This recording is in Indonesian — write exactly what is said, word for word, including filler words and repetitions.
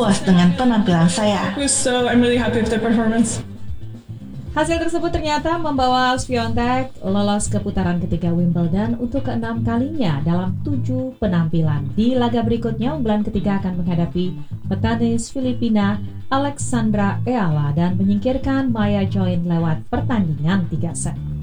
puas dengan penampilan saya. So I'm really happy with the performance. Hasil tersebut ternyata membawa Swiatek lolos ke putaran ketiga Wimbledon untuk keenam kalinya dalam tujuh penampilan. Di laga berikutnya, unggulan ketiga akan menghadapi petenis Filipina Alexandra Eala dan menyingkirkan Maya Join lewat pertandingan tiga set.